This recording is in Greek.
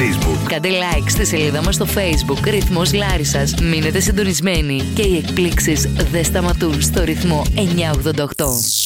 Facebook. Κάντε like στη σελίδα μας στο Facebook Ρυθμός Λάρισσας. Μείνετε συντονισμένοι και οι εκπλήξεις δεν σταματούν στο ρυθμό 988.